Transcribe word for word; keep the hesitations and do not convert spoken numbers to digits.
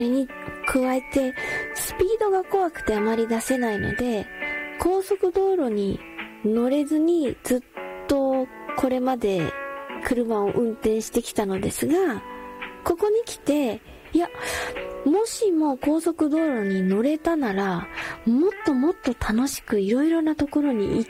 に加えてスピードが怖くてあまり出せないので、高速道路に乗れずにずっとこれまで車を運転してきたのですが、ここに来て、いや、もしも高速道路に乗れたならもっともっと楽しくいろいろなところに行